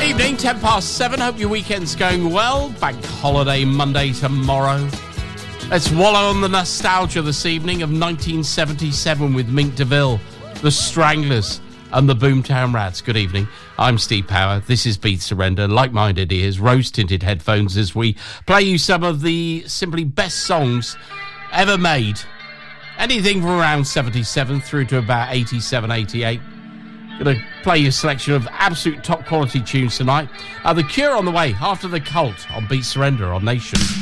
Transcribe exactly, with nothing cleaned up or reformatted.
Evening, ten past seven. Hope your weekend's going well. Bank holiday Monday tomorrow. Let's wallow on the nostalgia this evening of nineteen seventy-seven with Mink DeVille, the Stranglers and the Boomtown Rats. Good evening. I'm Steve Power. This is Beat Surrender. Like-minded ears, rose-tinted headphones as we play you some of the simply best songs ever made. Anything from around seventy-seven through to about eighty-seven, eighty-eight. Going to play you a selection of absolute top quality tunes tonight. Uh, the Cure on the way after the Cult on Beat Surrender on Nation.